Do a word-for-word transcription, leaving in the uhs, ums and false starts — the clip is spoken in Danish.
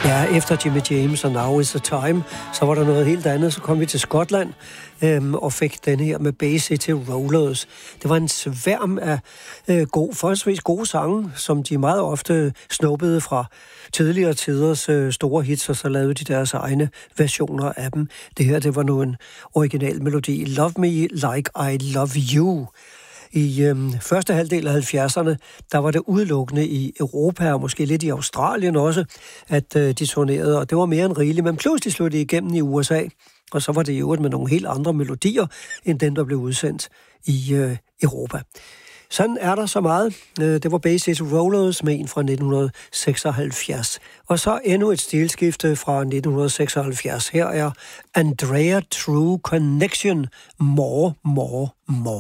Ja, efter Jimmy James og Now is the Time, så var der noget helt andet. Så kom vi til Skotland øhm, og fik den her med Bay City Rollers. Det var en sværm af øh, god, forholdsvis gode sange, som de meget ofte snuppede fra tidligere tiders øh, store hits, og så lavede de deres egne versioner af dem. Det her, det var nu en original melodi. Love Me Like I Love You. I øhm, første halvdel af halvfjerdserne, der var det udelukkende i Europa, og måske lidt i Australien også, at øh, de turnerede, og det var mere end rigeligt. Men pludselig slog det igennem i U S A, og så var det i øvrigt med nogle helt andre melodier, end den, der blev udsendt i øh, Europa. Sådan er der så meget. Det var Bay City Rollers med en fra nitten seksoghalvfjerds. Og så endnu et stilskifte fra nitten seksoghalvfjerds. Her er Andrea True Connection. More, more, more.